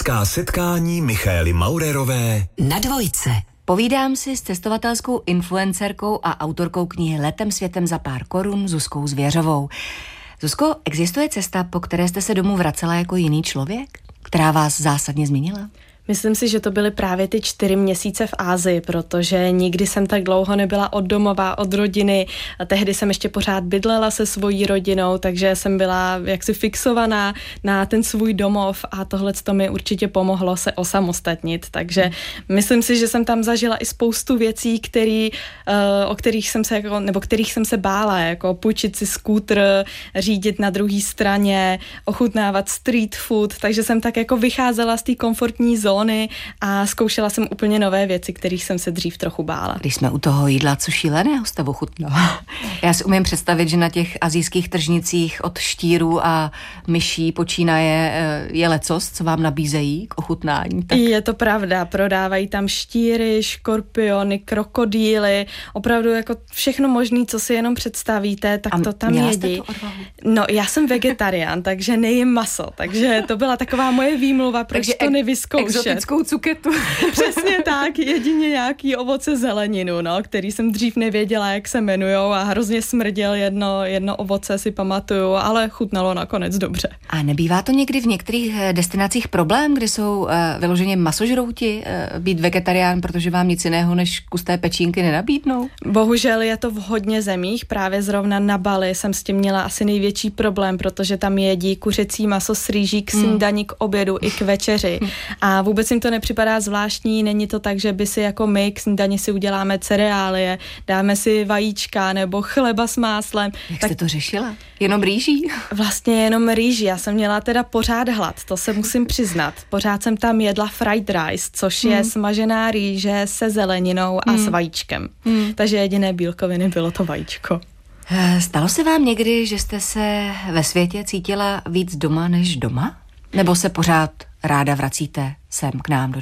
Cestovatelské setkání Michaely Maurerové na Dvojce. Povídám si s cestovatelskou influencerkou a autorkou knihy Letem světem za pár korun Zuzkou Zvěřovou. Zuzko, existuje cesta, po které jste se domů vracela jako jiný člověk, která vás zásadně změnila? Myslím si, že to byly právě ty 4 měsíce v Asii, protože nikdy jsem tak dlouho nebyla od domova, od rodiny. A tehdy jsem ještě pořád bydlela se svojí rodinou, takže jsem byla jaksi fixovaná na ten svůj domov a tohleto mi určitě pomohlo se osamostatnit. Takže myslím si, že jsem tam zažila i spoustu věcí, kterých jsem se bála, jako půjčit si skútr, řídit na druhé straně, ochutnávat street food, takže jsem tak jako vycházela z té komfortní zóny a zkoušela jsem úplně nové věci, kterých jsem se dřív trochu bála. Když jsme u toho jídla, co šíleného jste ochutnala? Já si umím představit, že na těch asijských tržnicích od štírů a myší počínaje je lecos, co vám nabízejí k ochutnání. Tak... Je to pravda, prodávají tam štíry, škorpiony, krokodýly, opravdu jako všechno možné, co si jenom představíte, tak to tam jedí. No, já jsem vegetarián, takže nejím maso, takže to byla taková moje výmluva, proč to nevyzkoušet. Exotickou cuketu. Přesně tak, jedině nějaký ovoce zeleninu, no, který jsem dřív nevěděla, jak se jmenujou a hrozně smrděl jedno ovoce, si pamatuju, ale chutnalo nakonec dobře. A nebývá to někdy v některých destinacích problém, kde jsou vyloženě masožrouti být vegetarián, protože vám nic jiného než kus té pečínky nenabídnou? Bohužel je to v hodně zemích, právě zrovna na Bali jsem s tím měla asi největší problém, protože tam jedí kuřecí maso s rýží k snídani, k obědu i k večeři. A vůbec jim to nepřipadá zvláštní, není to tak, že by si jako my k snídani si uděláme cereálie, dáme si vajíčka nebo chleba s máslem. Jak jste to řešila? Jenom rýží? Vlastně jenom rýží, já jsem měla teda pořád hlad, to se musím přiznat. Pořád jsem tam jedla fried rice, což je smažená rýže se zeleninou a s vajíčkem. Takže jediné bílkoviny bylo to vajíčko. Stalo se vám někdy, že jste se ve světě cítila víc doma než doma? Nebo se pořád ráda vracíte sem k nám do